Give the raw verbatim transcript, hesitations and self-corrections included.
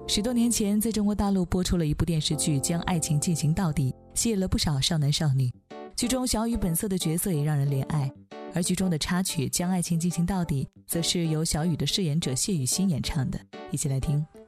十多年前在中国大陆播出了一部电视剧《将爱情进行到底》，吸引了不少少男少女。剧中小雨本色的角色也让人怜爱，而剧中的插曲《将爱情进行到底》则是由小雨的饰演者谢雨欣演唱的，一起来听。